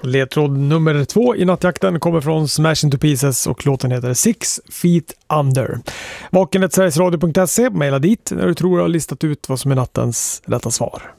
Ledtråd nummer 2 i nattjakten kommer från Smash Into Pieces och låten heter 6 Feet Under. Vaken@sverigesradio.se, mejla dit när du tror du har listat ut vad som är nattens rätta svar.